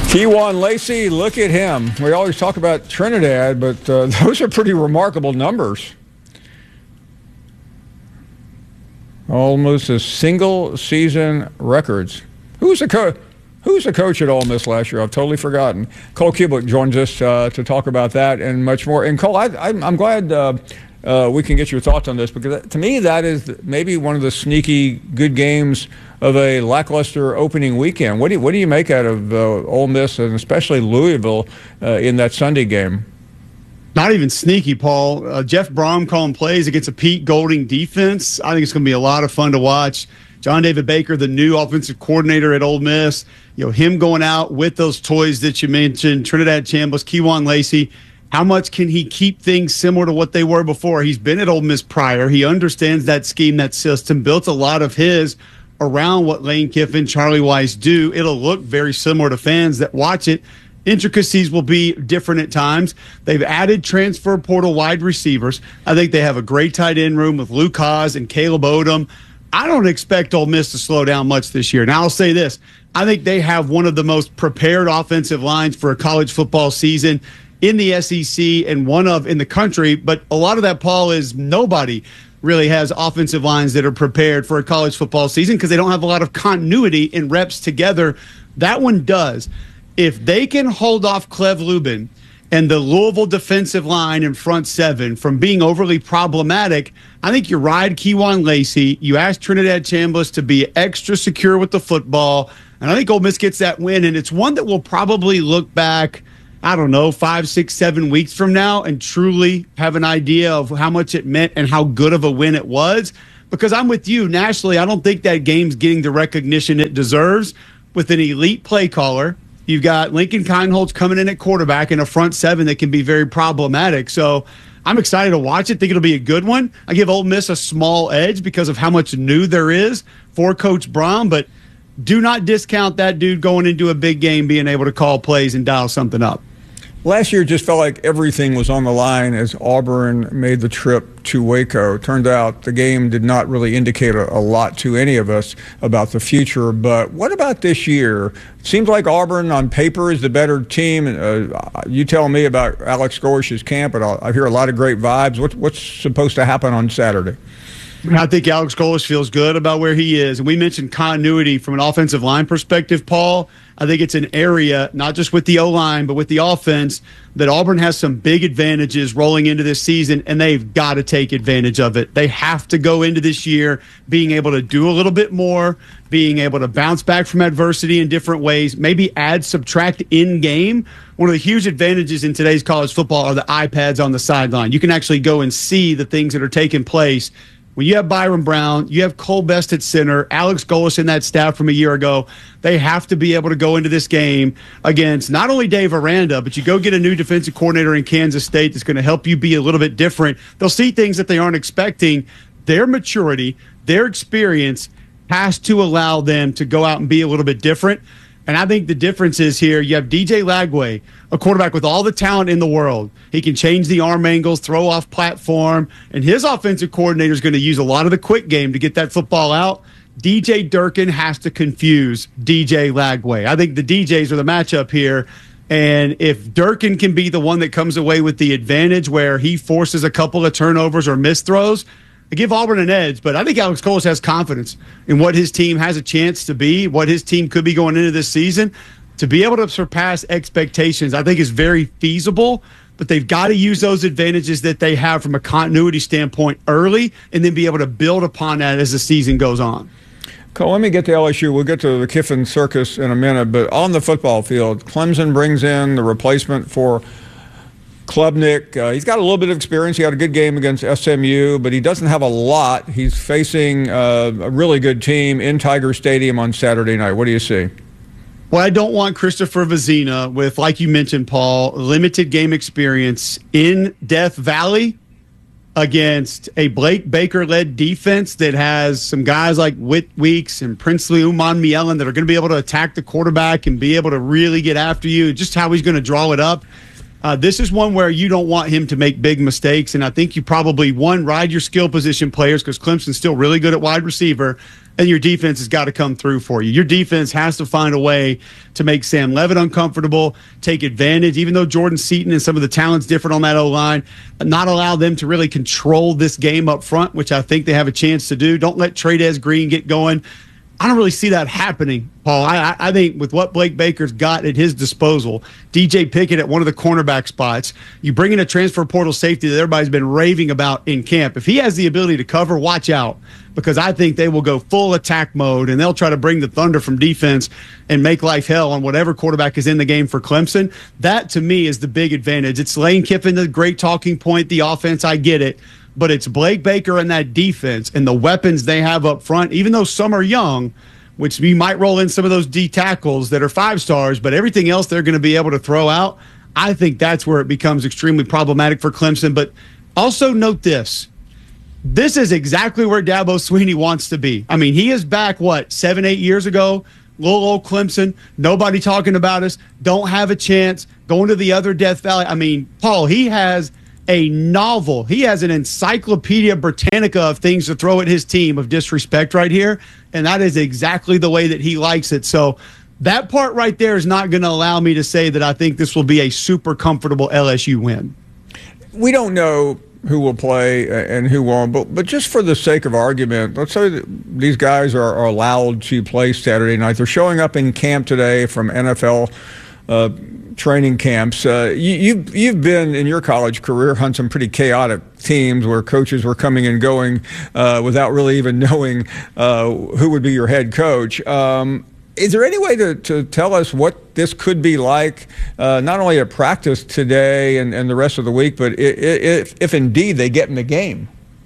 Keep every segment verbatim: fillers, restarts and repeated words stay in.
Kewan Lacey, look at him. We always talk about Trinidad, but uh, those are pretty remarkable numbers. Almost a single season records. Who's the coach? Who's the coach at Ole Miss last year? I've totally forgotten. Cole Kublik joins us uh, to talk about that and much more. And Cole, I, I'm, I'm glad uh, uh, we can get your thoughts on this, because to me that is maybe one of the sneaky good games of a lackluster opening weekend. What do you, what do you make out of uh, Ole Miss and especially Louisville uh, in that Sunday game? Not even sneaky, Paul. Uh, Jeff Brom calling plays against a Pete Golding defense. I think it's going to be a lot of fun to watch. John David Baker, the new offensive coordinator at Ole Miss, you know, him going out with those toys that you mentioned, Trinidad Chambliss, Kewan Lacey. How much can he keep things similar to what they were before? He's been at Ole Miss prior. He understands that scheme, that system, built a lot of his around what Lane Kiffin, Charlie Weiss do. It'll look very similar to fans that watch it. Intricacies will be different at times. They've added transfer portal wide receivers. I think they have a great tight end room with Luke Haas and Caleb Odom. I don't expect Ole Miss to slow down much this year. Now, I'll say this. I think they have one of the most prepared offensive lines for a college football season in the S E C and one of in the country. But a lot of that, Paul, is nobody really has offensive lines that are prepared for a college football season because they don't have a lot of continuity in reps together. That one does. If they can hold off Cleve Lubin and the Louisville defensive line in front seven from being overly problematic, I think you ride Kewan Lacey. You ask Trinidad Chambliss to be extra secure with the football, and I think Ole Miss gets that win. And it's one that will probably look back, I don't know, five, six, seven weeks from now and truly have an idea of how much it meant and how good of a win it was. Because I'm with you, nationally, I don't think that game's getting the recognition it deserves. With an elite play caller, you've got Lincoln Kienholz coming in at quarterback and a front seven that can be very problematic. So I'm excited to watch it. Think it'll be a good one. I give Ole Miss a small edge because of how much new there is for Coach Brown, but do not discount that dude going into a big game being able to call plays and dial something up. Last year just felt like everything was on the line as Auburn made the trip to Waco. Turned out the game did not really indicate a, a lot to any of us about the future. But what about this year? It seems like Auburn on paper is the better team. Uh, you tell me about Alex Gorish's camp, but I hear a lot of great vibes. What, what's supposed to happen on Saturday? I think Alex Golesh feels good about where he is. And we mentioned continuity from an offensive line perspective, Paul. I think it's an area, not just with the O-line, but with the offense, that Auburn has some big advantages rolling into this season, and they've got to take advantage of it. They have to go into this year being able to do a little bit more, being able to bounce back from adversity in different ways, maybe add, subtract in-game. One of the huge advantages in today's college football are the iPads on the sideline. You can actually go and see the things that are taking place. When you have Byron Brown, you have Cole Best at center, Alex Golesh in that staff from a year ago, they have to be able to go into this game against not only Dave Aranda, but you go get a new defensive coordinator in Kansas State that's going to help you be a little bit different. They'll see things that they aren't expecting. Their maturity, their experience has to allow them to go out and be a little bit different. And I think the difference is here, you have D J Lagway, a quarterback with all the talent in the world. He can change the arm angles, throw off platform, and his offensive coordinator is going to use a lot of the quick game to get that football out. D J Durkin has to confuse D J Lagway. I think the D Js are the matchup here. And if Durkin can be the one that comes away with the advantage where he forces a couple of turnovers or missed throws, I give Auburn an edge, but I think Alex Golesh has confidence in what his team has a chance to be, what his team could be going into this season. To be able to surpass expectations, I think is very feasible, but they've got to use those advantages that they have from a continuity standpoint early and then be able to build upon that as the season goes on. Cole, let me get to L S U. We'll get to the Kiffin circus in a minute, but on the football field, Clemson brings in the replacement for Klubnik. Uh, he's got a little bit of experience. He had a good game against S M U, but he doesn't have a lot. He's facing uh, a really good team in Tiger Stadium on Saturday night. What do you see? Well, I don't want Christopher Vizina with, like you mentioned, Paul, limited game experience in Death Valley against a Blake Baker-led defense that has some guys like Whit Weeks and Princely Uman-Mielen that are going to be able to attack the quarterback and be able to really get after you, just how he's going to draw it up. Uh, this is one where you don't want him to make big mistakes, and I think you probably, one, ride your skill position players because Clemson's still really good at wide receiver, and your defense has got to come through for you. Your defense has to find a way to make Sam Levitt uncomfortable, take advantage, even though Jordan Seaton and some of the talent's different on that O-line, not allow them to really control this game up front, which I think they have a chance to do. Don't let Trey'Dez Green get going. I don't really see that happening, Paul. I, I think with what Blake Baker's got at his disposal, D J Pickett at one of the cornerback spots, you bring in a transfer portal safety that everybody's been raving about in camp. If he has the ability to cover, watch out, because I think they will go full attack mode, and they'll try to bring the thunder from defense and make life hell on whatever quarterback is in the game for Clemson. That, to me, is the big advantage. It's Lane Kiffin, the great talking point, the offense, I get it. But it's Blake Baker and that defense and the weapons they have up front, even though some are young, which we might roll in some of those D tackles that are five stars, but everything else they're going to be able to throw out. I think that's where it becomes extremely problematic for Clemson. But also note this. This is exactly where Dabo Swinney wants to be. I mean, he is back, what, seven, eight years ago? Little old Clemson, nobody talking about us, don't have a chance, going to the other Death Valley. I mean, Paul, he has a novel. He has an Encyclopedia Britannica of things to throw at his team of disrespect right here, and that is exactly the way that he likes it. So that part right there is not going to allow me to say that I think this will be a super comfortable L S U win. We don't know who will play and who won't, but but just for the sake of argument, let's say that these guys are, are allowed to play Saturday night. They're showing up in camp today from N F L Uh, training camps. Uh, you, you've, you've been in your college career on some pretty chaotic teams where coaches were coming and going uh, without really even knowing uh, who would be your head coach. Um, is there any way to, to tell us what this could be like, uh, not only at practice today and, and the rest of the week, but if, if indeed they get in the game?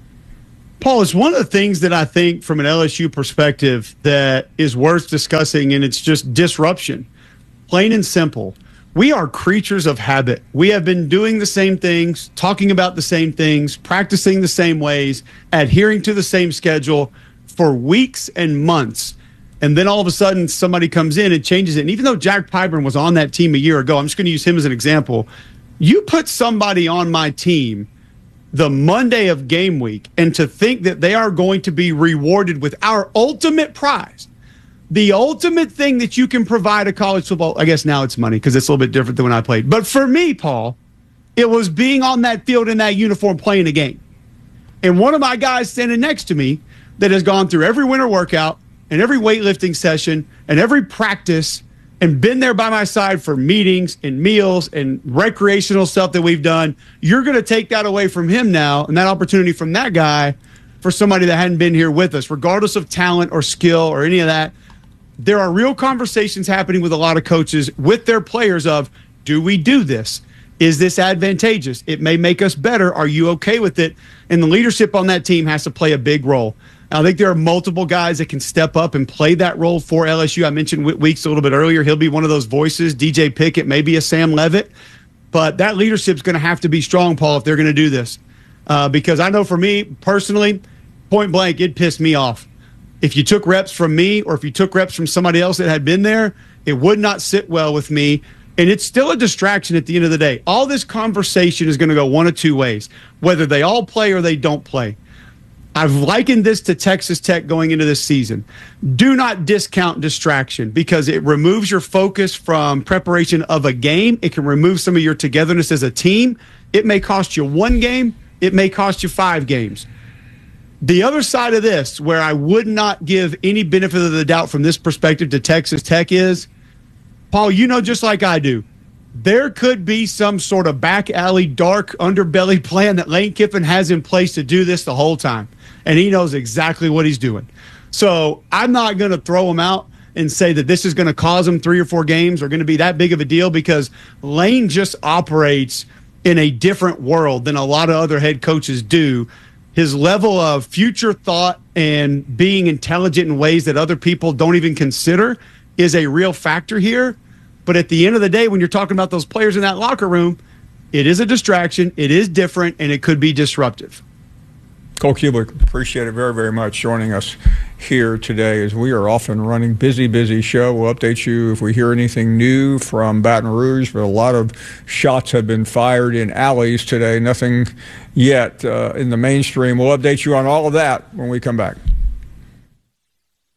Paul, it's one of the things that I think from an L S U perspective that is worth discussing, and it's just disruption. Plain and simple. We are creatures of habit. We have been doing the same things, talking about the same things, practicing the same ways, adhering to the same schedule for weeks and months. And then all of a sudden somebody comes in and changes it. And even though Jack Pyburn was on that team a year ago, I'm just going to use him as an example. You put somebody on my team the Monday of game week, and to think that they are going to be rewarded with our ultimate prize, the ultimate thing that you can provide a college football, I guess now it's money because it's a little bit different than when I played. But for me, Paul, it was being on that field in that uniform playing a game. And one of my guys standing next to me that has gone through every winter workout and every weightlifting session and every practice and been there by my side for meetings and meals and recreational stuff that we've done, you're going to take that away from him now and that opportunity from that guy for somebody that hadn't been here with us, regardless of talent or skill or any of that. There are real conversations happening with a lot of coaches with their players of, do we do this? Is this advantageous? It may make us better. Are you okay with it? And the leadership on that team has to play a big role. I think there are multiple guys that can step up and play that role for L S U. I mentioned Whit Weeks a little bit earlier. He'll be one of those voices. D J Pickett, maybe a Sam Levitt. But that leadership's going to have to be strong, Paul, if they're going to do this. Uh, because I know for me, personally, point blank, it pissed me off. If you took reps from me or if you took reps from somebody else that had been there, it would not sit well with me. And it's still a distraction at the end of the day. All this conversation is going to go one of two ways, whether they all play or they don't play. I've likened this to Texas Tech going into this season. Do not discount distraction because it removes your focus from preparation of a game. It can remove some of your togetherness as a team. It may cost you one game. It may cost you five games. The other side of this, where I would not give any benefit of the doubt from this perspective to Texas Tech is, Paul, you know just like I do, there could be some sort of back alley, dark underbelly plan that Lane Kiffin has in place to do this the whole time. And he knows exactly what he's doing. So I'm not going to throw him out and say that this is going to cause him three or four games or going to be that big of a deal because Lane just operates in a different world than a lot of other head coaches do. His level of future thought and being intelligent in ways that other people don't even consider is a real factor here. But at the end of the day, when you're talking about those players in that locker room, it is a distraction, it is different, and it could be disruptive. Cole Cubelic, appreciate it very, very much joining us here today as we are off and running. Busy, busy show. We'll update you if we hear anything new from Baton Rouge, but a lot of shots have been fired in alleys today. Nothing yet uh, in the mainstream. We'll update you on all of that when we come back.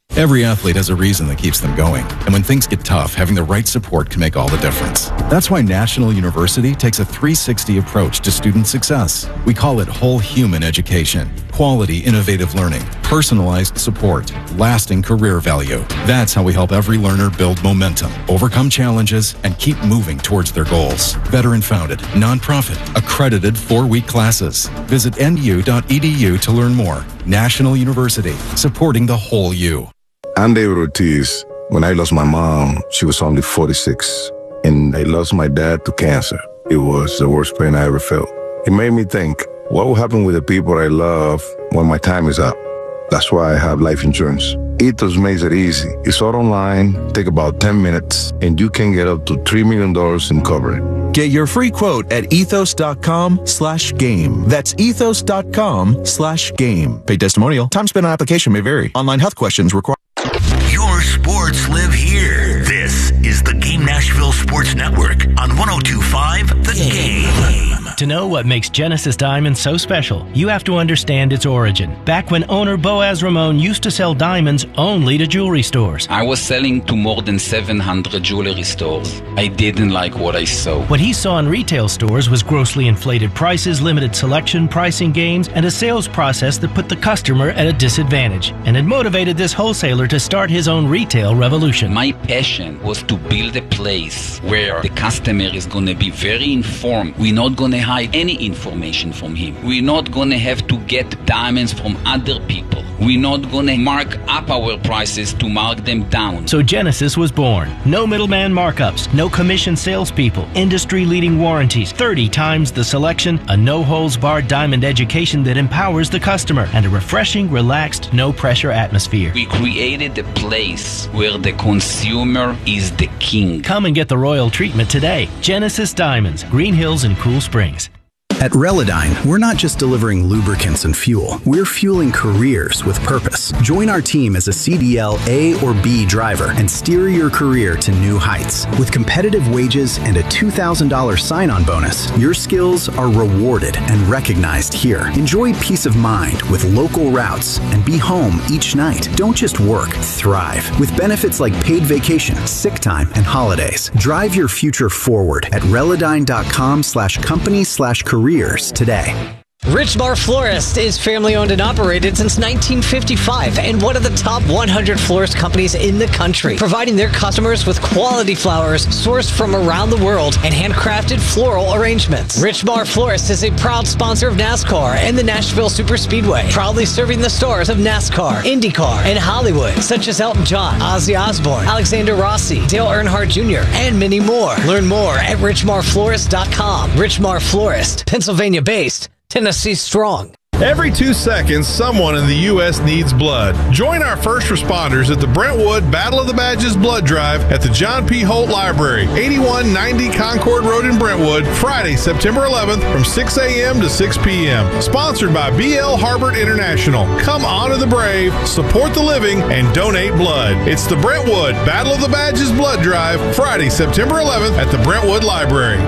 Every athlete has a reason that keeps them going. And when things get tough, having the right support can make all the difference. That's why National University takes a three sixty approach to student success. We call it whole human education. Quality, innovative learning, personalized support, lasting career value. That's how we help every learner build momentum, overcome challenges, and keep moving towards their goals. Veteran-founded, nonprofit, accredited four-week classes. Visit N U dot E D U to learn more. National University, supporting the whole you. I'm David Ortiz. When I lost my mom, she was only forty-six, and I lost my dad to cancer. It was the worst pain I ever felt. It made me think, what will happen with the people I love when my time is up? That's why I have life insurance. Ethos makes it easy. It's all online, take about ten minutes, and you can get up to three million dollars in coverage. Get your free quote at ethos.com slash game. That's ethos.com slash game. Paid testimonial. Time spent on application may vary. Online health questions require. Your sports live here. This is the Game Nashville Sports Network on one oh two point five The Game. To know what makes Genesis Diamonds so special, you have to understand its origin. Back when owner Boaz Ramon used to sell diamonds only to jewelry stores. I was selling to more than seven hundred jewelry stores. I didn't like what I saw. What he saw in retail stores was grossly inflated prices, limited selection, pricing games, and a sales process that put the customer at a disadvantage, and it motivated this wholesaler to start his own retail revolution. My passion was to build a place where the customer is going to be very informed. We're not going to hide any information from him. We're not going to have to get diamonds from other people. We're not going to mark up our prices to mark them down. So Genesis was born. No middleman markups, no commission salespeople, industry-leading warranties, thirty times the selection, a no-holds-barred diamond education that empowers the customer, and a refreshing, relaxed, no-pressure atmosphere. We created a place where the consumer is the king. Come and get the royal treatment today. Genesis Diamonds, Green Hills and Cool Springs. At Relodyne, we're not just delivering lubricants and fuel. We're fueling careers with purpose. Join our team as a C D L A or B driver and steer your career to new heights. With competitive wages and a two thousand dollars sign-on bonus, your skills are rewarded and recognized here. Enjoy peace of mind with local routes and be home each night. Don't just work, thrive. With benefits like paid vacation, sick time, and holidays. Drive your future forward at Relodyne.com slash company slash career today. Richmar Florist is family-owned and operated since nineteen fifty-five and one of the top one hundred florist companies in the country, providing their customers with quality flowers sourced from around the world and handcrafted floral arrangements. Richmar Florist is a proud sponsor of NASCAR and the Nashville Superspeedway, proudly serving the stars of NASCAR, IndyCar, and Hollywood, such as Elton John, Ozzy Osbourne, Alexander Rossi, Dale Earnhardt Junior, and many more. Learn more at richmar florist dot com. Richmar Florist, Pennsylvania-based, Tennessee strong. Every two seconds, someone in the U S needs blood. Join our first responders at the Brentwood Battle of the Badges Blood Drive at the John P. Holt Library, eighty-one ninety Concord Road in Brentwood, Friday, September eleventh from six a.m. to six p.m. Sponsored by B L Harbert International. Come honor the brave, support the living, and donate blood. It's the Brentwood Battle of the Badges Blood Drive, Friday, September eleventh at the Brentwood Library.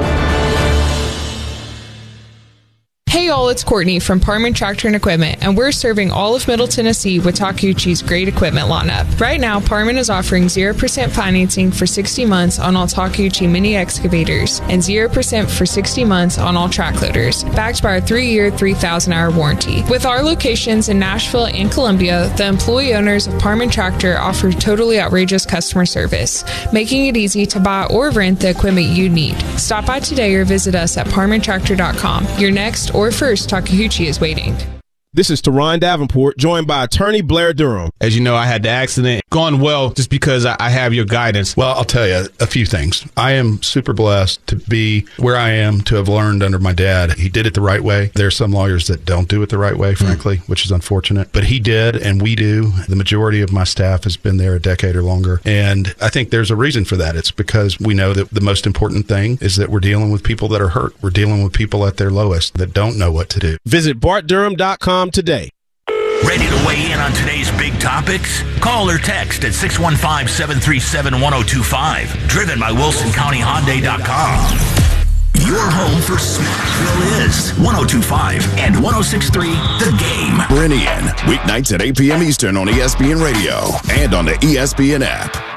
Hey y'all, it's Courtney from Parman Tractor and Equipment, and we're serving all of Middle Tennessee with Takeuchi's great equipment lineup. Right now, Parman is offering zero percent financing for sixty months on all Takeuchi mini excavators and zero percent for sixty months on all track loaders, backed by our three-year, three thousand hour warranty. With our locations in Nashville and Columbia, the employee owners of Parman Tractor offer totally outrageous customer service, making it easy to buy or rent the equipment you need. Stop by today or visit us at parman tractor dot com. Your next or first Takeuchi is waiting. This is Teron Davenport, joined by attorney Blair Durham. As you know, I had the accident. Gone well just because I, I have your guidance. Well, I'll tell you a few things. I am super blessed to be where I am, to have learned under my dad. He did it the right way. There are some lawyers that don't do it the right way, frankly, mm. which is unfortunate. But he did, and we do. The majority of my staff has been there a decade or longer. And I think there's a reason for that. It's because we know that the most important thing is that we're dealing with people that are hurt. We're dealing with people at their lowest that don't know what to do. Visit bart durham dot com today. Ready to weigh in on today's big topics? Call or text at six one five, seven three seven, one oh two five. Driven by Wilson County Hyundai dot com. Your home for Smashville is one oh two point five and one oh six point three The Game. Brennian, weeknights at eight p.m. Eastern on E S P N Radio and on the E S P N app.